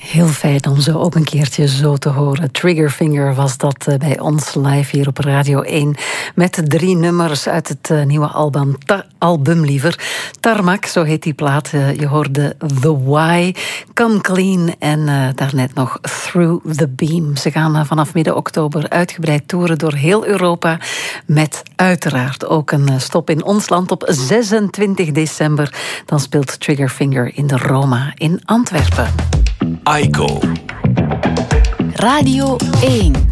Heel fijn om ze ook een keertje zo te horen. Triggerfinger was dat bij ons live hier op Radio 1. Met 3 nummers uit het nieuwe album liever. Tarmac, zo heet die plaat. Je hoorde The Why, Come Clean en daarnet nog Through the Beam. Ze gaan vanaf midden oktober uitgebreid toeren door heel Europa. Met uiteraard ook een stop in ons land op 26 december. Dan speelt Triggerfinger in de Roma in Antwerpen. Aiko. Radio 1.